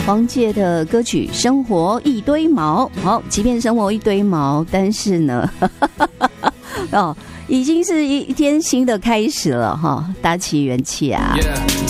黄玠的歌曲《生活一堆毛》。好，即便生活一堆毛，但是呢，哦，已经是一天新的开始了哈，打起元气啊！